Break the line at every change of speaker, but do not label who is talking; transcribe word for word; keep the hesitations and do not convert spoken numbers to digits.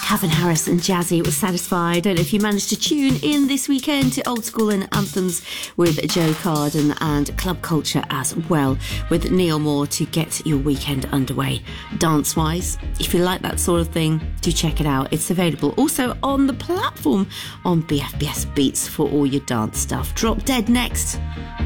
Calvin Harris and Jazzy was Satisfied. I don't know if you managed to tune in this weekend to Old School and Anthems with Joe Carden, and Club Culture as well with Neil Moore to get your weekend underway dance-wise. If you like that sort of thing, do check it out. It's available also on the platform on B F B S Beats for all your dance stuff. Drop Dead next